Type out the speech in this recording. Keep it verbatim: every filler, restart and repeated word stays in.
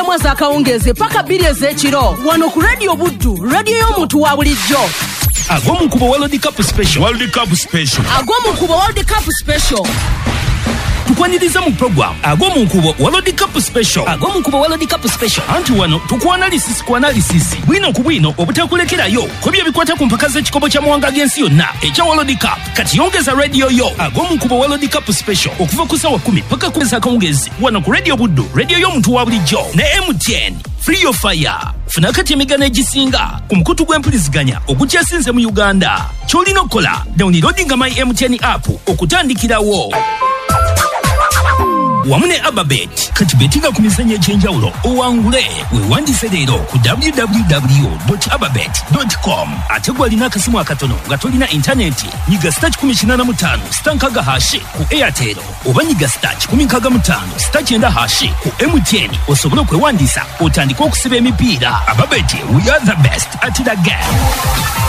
mwezi akawungeze paka bbiri ez'ekiro wano ku Radio Buddu, radio y'omuntu wa bulijjo. Agwo mukubo World Cup Special. World Cup Special. Agwo mukubo World Cup Special. Tukwaniriza mu program agwo munkubo World Cup Special. Agwo munkubo World Cup Special. Anti wano tukwanalisisi kwanalisisi bwino ku bwino obutakulekerayo kubye bikwata ku mpaka z'ekikopo kya muwanga gensi yonna ekya World Cup kati yongeza radio yo agwo munkubo World Cup Special okuva ku sawa kumi paka ku akawungezi wano ku Radio Buddu, radio y'omuntu wa bulijjo ne M T N Free of Fire. Funa kati emigano egisinga ku mukutu gw'empuliziganya ogukyasinze mu Uganda. Kyolina okukola downloadinga my M T N app okutandikirawo. Wamune Ababet kati betinga ku mizanyo egy'enjawulo owangule weewandise leero ku w w w dot ababet dot com. Ate gwalina akasimu akatono nga tolina intaneti nyiga star kumi na ttaano star nkaga hashi ku Airtel oba nyiga star kumi na ttaano star kyenda hashi ku M T N osobole okwewandiisa otandika okusiba emipiira. Ababet, we are the best at the game.